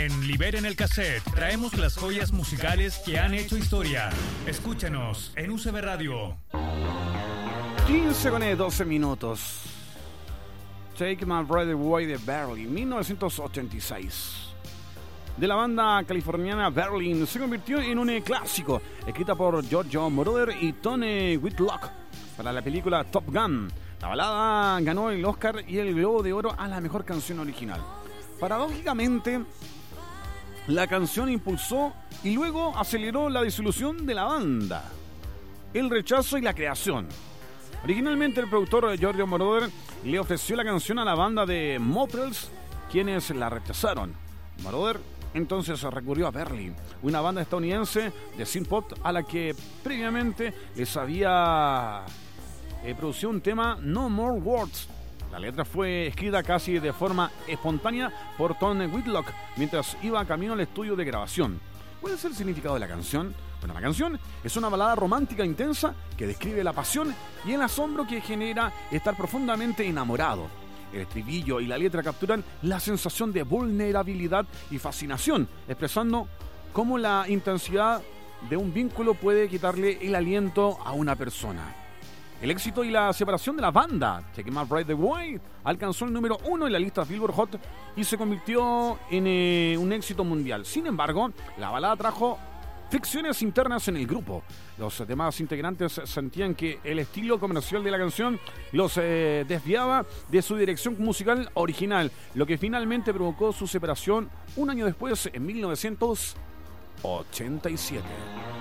En Liberen el Cassette traemos las joyas musicales que han hecho historia. Escúchanos en UCB Radio. 15 con 12 minutos. Take My Breath Away de Berlin, 1986. De la banda californiana Berlin se convirtió en un clásico, escrita por Giorgio Moroder y Tony Whitlock para la película Top Gun. La balada ganó el Oscar y el Globo de Oro a la mejor canción original. Paradójicamente, la canción impulsó y luego aceleró la disolución de la banda, el rechazo y la creación. Originalmente el productor Giorgio Moroder le ofreció la canción a la banda de Motels, quienes la rechazaron. Moroder entonces recurrió a Berlin, una banda estadounidense de synth-pop a la que previamente les había producido un tema, No More Words. La letra fue escrita casi de forma espontánea por Tony Whitlock mientras iba camino al estudio de grabación. ¿Cuál es el significado de la canción? Bueno, la canción es una balada romántica intensa que describe la pasión y el asombro que genera estar profundamente enamorado. El estribillo y la letra capturan la sensación de vulnerabilidad y fascinación, expresando cómo la intensidad de un vínculo puede quitarle el aliento a una persona. El éxito y la separación de la banda, Take My Breath Away, alcanzó el número 1 en la lista Billboard Hot y se convirtió en un éxito mundial. Sin embargo, la balada trajo fricciones internas en el grupo. Los demás integrantes sentían que el estilo comercial de la canción los desviaba de su dirección musical original, lo que finalmente provocó su separación un año después, en 1987.